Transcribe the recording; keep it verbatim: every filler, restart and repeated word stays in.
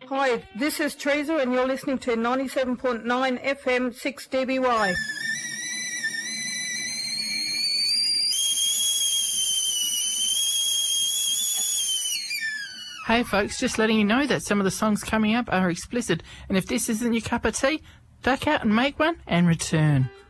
Hi, this is Teresa and you're listening to ninety-seven point nine F M six D B Y. Hey folks, just letting you know that some of the songs coming up are explicit, and if this isn't your cup of tea, duck out and make one and return.